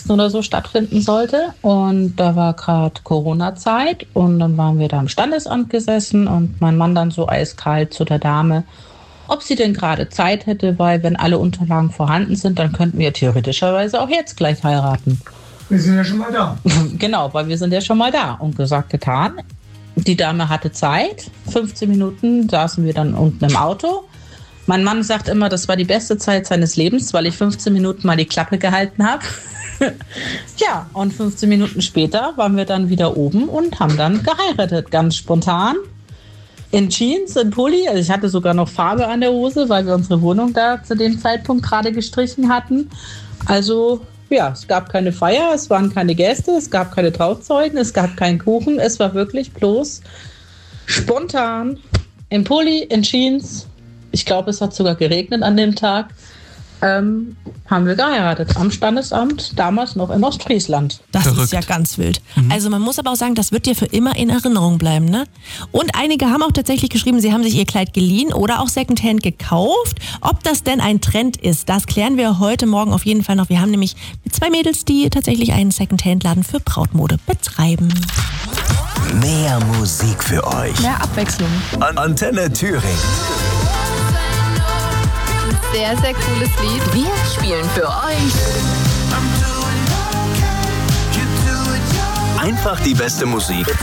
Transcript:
6. oder so stattfinden sollte. Und da war gerade Corona-Zeit und dann waren wir da im Standesamt gesessen und mein Mann dann so eiskalt zu der Dame, ob sie denn gerade Zeit hätte, weil wenn alle Unterlagen vorhanden sind, dann könnten wir theoretischerweise auch jetzt gleich heiraten. Wir sind ja schon mal da. Genau, weil wir sind ja schon mal da. Und gesagt, getan. Die Dame hatte Zeit. 15 Minuten saßen wir dann unten im Auto. Mein Mann sagt immer, das war die beste Zeit seines Lebens, weil ich 15 Minuten mal die Klappe gehalten habe. Ja, und 15 Minuten später waren wir dann wieder oben und haben dann geheiratet, ganz spontan. In Jeans, in Pulli. Also ich hatte sogar noch Farbe an der Hose, weil wir unsere Wohnung da zu dem Zeitpunkt gerade gestrichen hatten. Also ja, es gab keine Feier, es waren keine Gäste, es gab keine Trauzeugen, es gab keinen Kuchen. Es war wirklich bloß spontan in Pulli, in Jeans. Ich glaube, es hat sogar geregnet an dem Tag. Haben wir geheiratet am Standesamt, damals noch in Ostfriesland. Das Verrückt. ist ja ganz wild. Also man muss aber auch sagen, das wird dir für immer in Erinnerung bleiben, ne? Und einige haben auch tatsächlich geschrieben, sie haben sich ihr Kleid geliehen oder auch Secondhand gekauft. Ob das denn ein Trend ist, das klären wir heute Morgen auf jeden Fall noch. Wir haben nämlich 2 Mädels, die tatsächlich einen Secondhand-Laden für Brautmode betreiben. Mehr Musik für euch. Mehr Abwechslung. Antenne Thüringen. Sehr, sehr cooles Lied. Wir spielen für euch Einfach die beste Musik